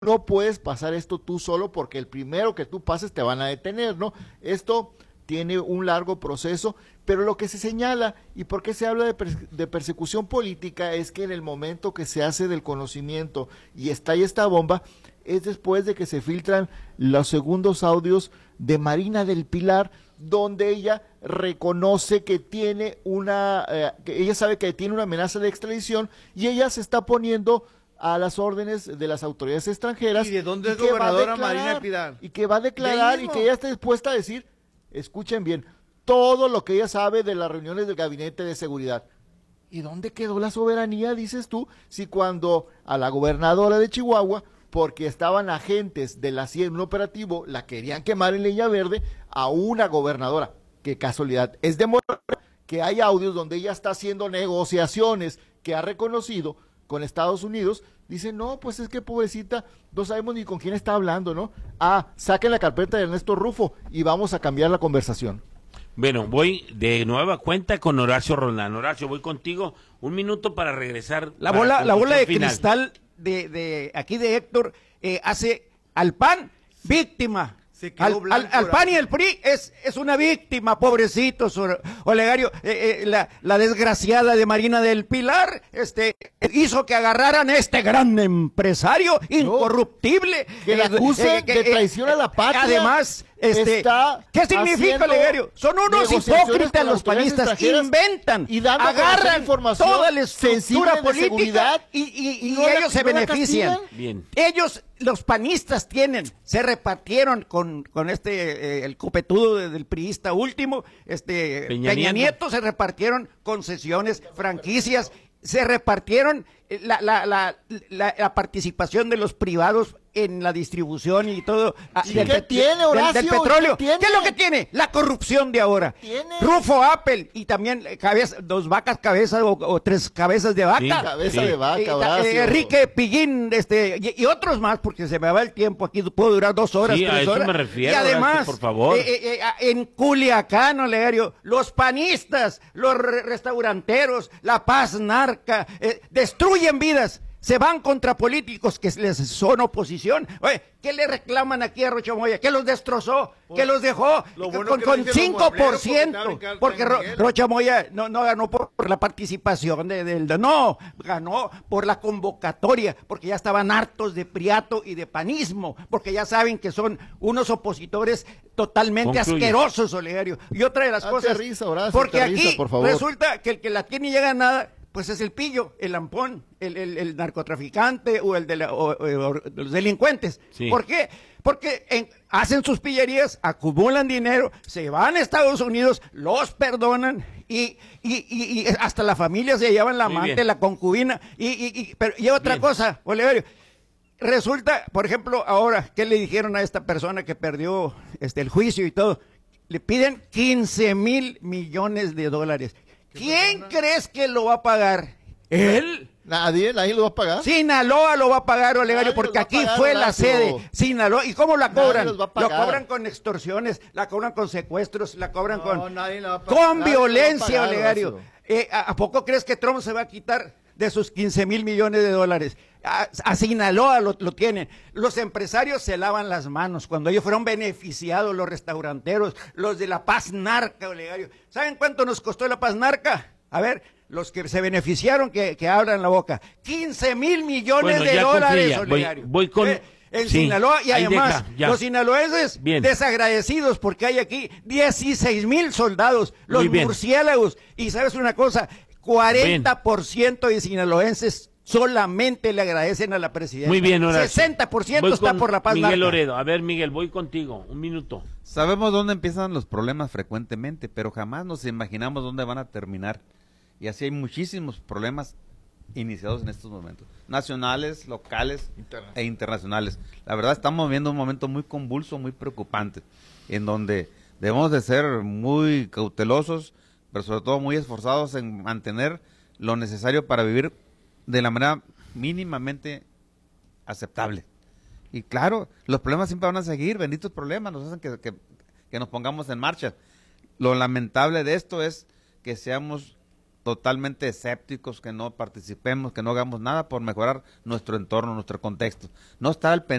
no puedes pasar esto tú solo porque el primero que tú pases te van a detener, ¿no? Esto tiene un largo proceso, pero lo que se señala y por qué se habla de persecución política es que en el momento que se hace del conocimiento y estalla esta bomba, es después de que se filtran los segundos audios de Marina del Pilar, donde ella reconoce que tiene que ella sabe que tiene una amenaza de extradición y ella se está poniendo a las órdenes de las autoridades extranjeras. ¿Y de dónde es gobernadora Marina del Pilar? Y que va a declarar y que ella está dispuesta a decir, escuchen bien, todo lo que ella sabe de las reuniones del gabinete de seguridad. ¿Y dónde quedó la soberanía, dices tú, si cuando a la gobernadora de Chihuahua, porque estaban agentes de la CIA en un operativo, la querían quemar en leña verde a una gobernadora? Qué casualidad. Es de Morena, que hay audios donde ella está haciendo negociaciones que ha reconocido con Estados Unidos. Dice, no, pues es que pobrecita, no sabemos ni con quién está hablando, ¿no? Saquen la carpeta de Ernesto Rufo y vamos a cambiar la conversación. Bueno, voy de nueva cuenta con Horacio Roldán. Horacio, voy contigo. Un minuto para regresar. La bola de final. cristal de aquí de Héctor hace al PAN víctima. Al PAN y el PRI es una víctima, pobrecitos, Olegario. La desgraciada de Marina del Pilar hizo que agarraran a este gran empresario incorruptible. Que la acuse de traición a la patria. Además, ¿qué significa, Olegario? Son unos hipócritas los panistas, inventan, y agarran información toda la estructura política y no ellos se benefician. Bien. Ellos, los panistas se repartieron con el copetudo del priista último, Peña Nieto, se repartieron concesiones, franquicias, se repartieron la participación de los privados en la distribución y todo ¿Qué tiene, Horacio? del petróleo. ¿Qué es lo que tiene? La corrupción de ahora. Rufo Apple y también dos vacas cabezas o tres cabezas de vaca. Sí, cabeza de vaca, Horacio. Enrique Pillín, y otros más, porque se me va el tiempo, aquí puedo durar 2 horas, Sí, 3 a eso horas. me refiero, Y además, Horacio, por favor. en Culiacán, Olegario, los panistas, los restauranteros, la paz narca, destruyen vidas. Se van contra políticos que les son oposición. Oye, ¿qué le reclaman aquí a Rocha Moya? ¿Que los destrozó? ¿Que los dejó con 5%? Porque Rocha Moya no ganó por la participación no, ganó por la convocatoria, porque ya estaban hartos de priato y de panismo, porque ya saben que son unos opositores totalmente asquerosos, Olegario. Y otra de las cosas, risa, Horacio, porque aquí por favor. resulta que el que la tiene y llega a nada, pues es el pillo, el lampón, el narcotraficante o los delincuentes. Sí. ¿Por qué? Porque hacen sus pillerías, acumulan dinero, se van a Estados Unidos, los perdonan y hasta la familia se llevan la amante, la concubina. Pero otra cosa, Olegario. Resulta, por ejemplo, ahora, ¿qué le dijeron a esta persona que perdió el juicio y todo? Le piden 15,000 millones de dólares. ¿Quién crees que lo va a pagar? ¿Él? Nadie lo va a pagar. Sinaloa lo va a pagar, Olegario, porque aquí fue la sede. Sinaloa. ¿Y cómo la cobran? Lo cobran con extorsiones, la cobran con secuestros, la cobran con violencia, Olegario. ¿A poco crees que Trump se va a quitar de sus 15,000 millones de dólares? A Sinaloa lo tienen. Los empresarios se lavan las manos cuando ellos fueron beneficiados, los restauranteros, los de la paz narca, Olegario. ¿Saben cuánto nos costó la paz narca? A ver, los que se beneficiaron, que abran la boca. 15,000 millones de dólares, Olegario. Voy con... En Sinaloa, y además, los sinaloenses Bien. desagradecidos porque hay aquí 16,000 soldados, los murciélagos. Y sabes una cosa, 40% de sinaloenses solamente le agradecen a la presidenta. Muy bien, Horacio. 60% está por la paz Miguel narca. Loredo. A ver, Miguel, voy contigo. Un minuto. Sabemos dónde empiezan los problemas frecuentemente, pero jamás nos imaginamos dónde van a terminar. Y así hay muchísimos problemas iniciados en estos momentos, nacionales, locales e internacionales. La verdad estamos viviendo un momento muy convulso, muy preocupante, en donde debemos de ser muy cautelosos, pero sobre todo muy esforzados en mantener lo necesario para vivir de la manera mínimamente aceptable. Y claro, los problemas siempre van a seguir, benditos problemas, nos hacen que nos pongamos en marcha. Lo lamentable de esto es que seamos totalmente escépticos, que no participemos, que no hagamos nada por mejorar nuestro entorno, nuestro contexto. No estar al